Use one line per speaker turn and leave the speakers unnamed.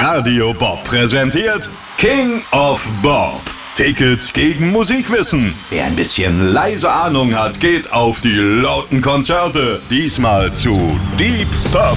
Radio Bob präsentiert King of Bob. Tickets gegen Musikwissen. Wer ein bisschen leise Ahnung hat, geht auf die lauten Konzerte. Diesmal zu Deep Purple.